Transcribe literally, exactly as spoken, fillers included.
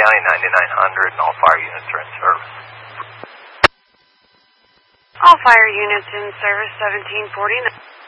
County, ninety-nine hundred, and all fire units are in service. All fire units in service, seventeen forty-nine.